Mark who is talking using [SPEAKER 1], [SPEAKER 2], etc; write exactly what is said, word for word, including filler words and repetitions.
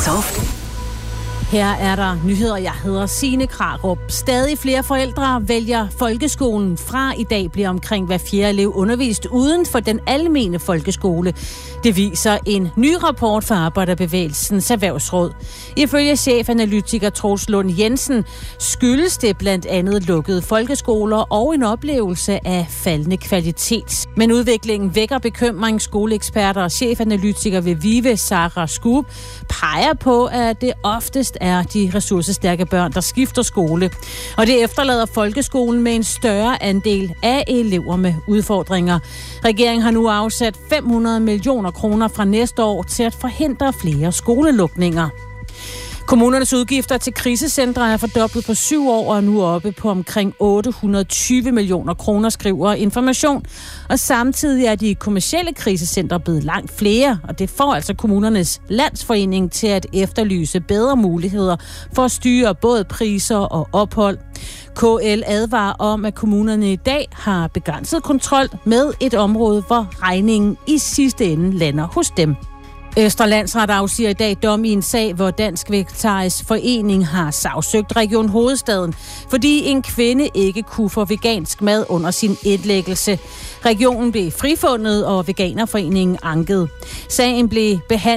[SPEAKER 1] Toft.
[SPEAKER 2] Her er der nyheder. Jeg hedder Signe Krarup. Stadig flere forældre vælger folkeskolen fra. I dag bliver omkring hver fjerde elev undervist uden for den almene folkeskole. Det viser en ny rapport fra Arbejderbevægelsens Erhvervsråd. Ifølge chefanalytiker Troels Lund Jensen skyldes det blandt andet lukkede folkeskoler og en oplevelse af faldende kvalitet. Men udviklingen vækker bekymring. Skoleeksperter og chefanalytiker ved VIVE, Sara Skub, peger på, at det oftest er de ressourcestærke børn, der skifter skole. Og det efterlader folkeskolen med en større andel af elever med udfordringer. Regeringen har nu afsat fem hundrede millioner kroner fra næste år til at forhindre flere skolelukninger. Kommunernes udgifter til krisecentre er fordoblet på syv år og er nu oppe på omkring otte hundrede og tyve millioner kroner, skriver Information. Og samtidig er de kommercielle krisecentre blevet langt flere, og det får altså Kommunernes Landsforening til at efterlyse bedre muligheder for at styre både priser og ophold. K L advarer om, at kommunerne i dag har begrænset kontrol med et område, hvor regningen i sidste ende lander hos dem. Østre Landsret afsiger i dag dom i en sag, hvor Dansk Vegetarisk Forening har sagsøgt Region Hovedstaden, fordi en kvinde ikke kunne få vegansk mad under sin indlæggelse. Regionen blev frifundet, og Veganerforeningen ankede. Sagen blev behandlet